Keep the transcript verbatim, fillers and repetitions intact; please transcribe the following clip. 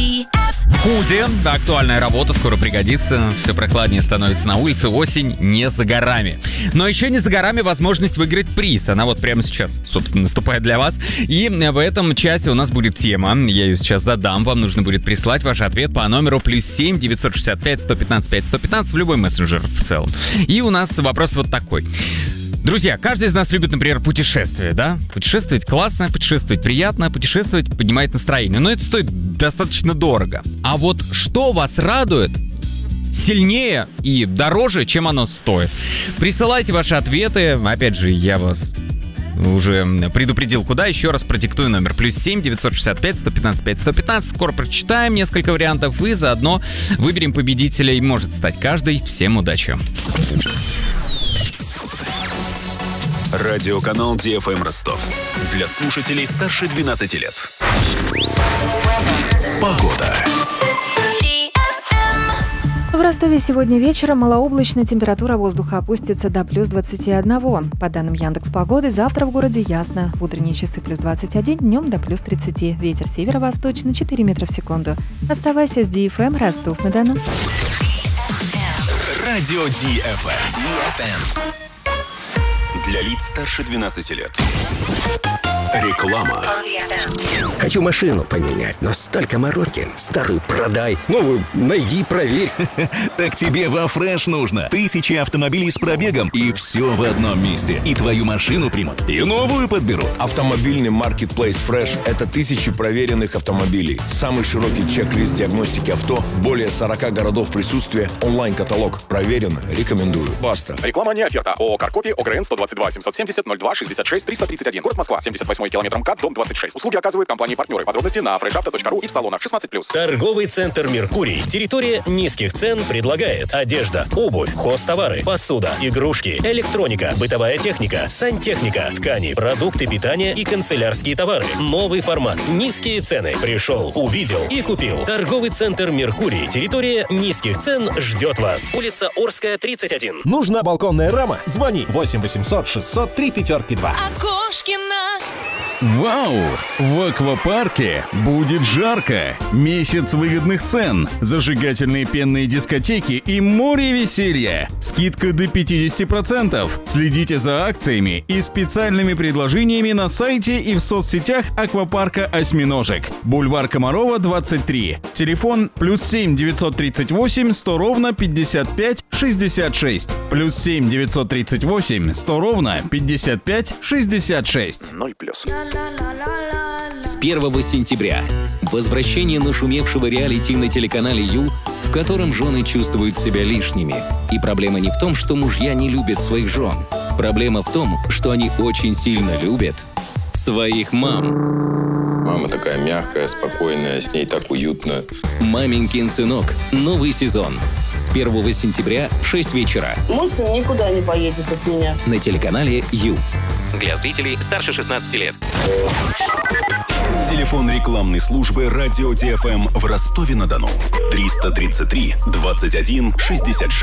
Худи, актуальная работа, скоро пригодится. Все прохладнее становится на улице, осень не за горами. Но еще не за горами возможность выиграть приз. Она вот прямо сейчас, собственно, наступает для вас. И в этом часе у нас будет тема. Я ее сейчас задам. Вам нужно будет прислать ваш ответ по номеру плюс семь девятьсот шестьдесят пять сто пятнадцать пять сто пятнадцать в любой мессенджер в целом. И у нас вопрос вот такой. Друзья, каждый из нас любит, например, путешествия, да? Путешествовать классно, путешествовать приятно, путешествовать поднимает настроение. Но это стоит достаточно дорого. А вот что вас радует сильнее и дороже, чем оно стоит? Присылайте ваши ответы. Опять же, я вас уже предупредил, куда. Еще раз продиктую номер. Плюс семь девятьсот шестьдесят пять сто пятнадцать пять сто пятнадцать. Скоро прочитаем несколько вариантов и заодно выберем победителя. И может стать каждый. Всем удачи. Радиоканал ди эф эм Ростов. Для слушателей старше двенадцати лет. Погода. В Ростове сегодня вечером малооблачно, температура воздуха опустится до плюс двадцати одного. По данным Яндекс.Погоды, завтра в городе ясно. В утренние часы плюс двадцать один, днем до плюс тридцати. Ветер северо-восточный четыре метра в секунду. Оставайся с ди эф эм Ростов-на-Дону. Радио ди эф эм. Для лиц старше двенадцати лет. Реклама. Хочу машину поменять, но столько мороки. Старую продай, новую найди, проверь. Так тебе во Фреш нужно. Тысячи автомобилей с пробегом, и все в одном месте. И твою машину примут, и новую подберут. Автомобильный маркетплейс Fresh – это тысячи проверенных автомобилей. Самый широкий чек-лист диагностики авто, более сорока городов присутствия, онлайн-каталог. Проверено, рекомендую. Баста. Реклама не оферта. ООО «Каркопи», ОГРН сто двадцать два семьсот семьдесят ноль два шестьдесят шесть триста тридцать один. Город Москва, семьдесят восьмой километр МКАД, дом двадцать шесть. Услуги оказывают компании-партнеры. Подробности на фреш авто точка ру и в салонах шестнадцать плюс. Торговый центр «Меркурий». Территория низких цен предлагает одежда, обувь, хозтовары, посуда, игрушки, электроника, бытовая техника, сантехника, ткани, продукты питания и канцелярские товары. Новый формат. Низкие цены. Пришел, увидел и купил. Торговый центр «Меркурий». Территория низких цен ждет вас. Улица Орская, тридцать один. Нужна балконная рама? Звони восемь восемьсот шестьсот три пятерки два. Окошкина. Вау! В аквапарке будет жарко. Месяц выгодных цен, зажигательные пенные дискотеки и море веселья. Скидка до пятьдесят процентов. Следите за акциями и специальными предложениями на сайте и в соцсетях аквапарка «Осьминожек». Бульвар Комарова, двадцать три. Телефон плюс семь девятьсот тридцать восемь сто ровно пятьдесят пять шестьдесят шесть. Плюс семь девятьсот тридцать восемь сто ровно пятьдесят пять шестьдесят шесть. Ноль плюс. С первого сентября возвращение нашумевшего реалити на телеканале Ю, в котором жены чувствуют себя лишними. И проблема не в том, что мужья не любят своих жен. Проблема в том, что они очень сильно любят своих мам. Мама такая мягкая, спокойная, с ней так уютно. «Маменькин сынок». Новый сезон. С первого сентября в шесть вечера. Мой сын никуда не поедет от меня. На телеканале Ю. Для зрителей старше шестнадцати лет. Телефон рекламной службы «Радио ди эф эм» в Ростове-на-Дону. триста тридцать три двадцать один шестьдесят шесть.